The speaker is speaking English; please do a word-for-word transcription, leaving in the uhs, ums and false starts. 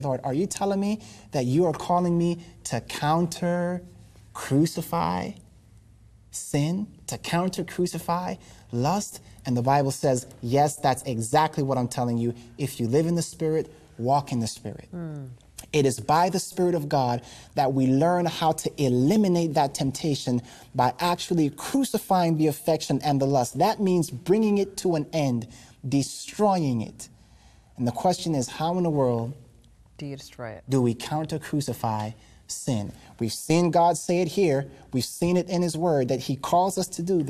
Lord, are you telling me that you are calling me to counter, crucify sin, to counter, crucify lust? And the Bible says, yes, that's exactly what I'm telling you. If you live in the Spirit, walk in the Spirit. Mm. It is by the Spirit of God that we learn how to eliminate that temptation by actually crucifying the affection and the lust. That means bringing it to an end, destroying it. And the question is, how in the world do you destroy it? Do we counter crucify sin? We've seen God say it here. We've seen it in His Word that He calls us to do this.